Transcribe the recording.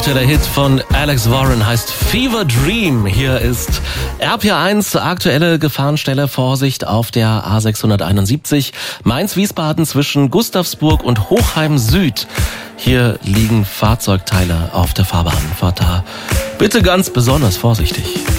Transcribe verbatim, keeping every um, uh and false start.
aktueller Hit von Alex Warren heißt Fever Dream. Hier ist R P R eins, aktuelle Gefahrenstelle, Vorsicht auf der A sechshunderteinundsiebzig. Mainz-Wiesbaden zwischen Gustavsburg und Hochheim Süd. Hier liegen Fahrzeugteile auf der Fahrbahn. Fahrt da bitte ganz besonders vorsichtig.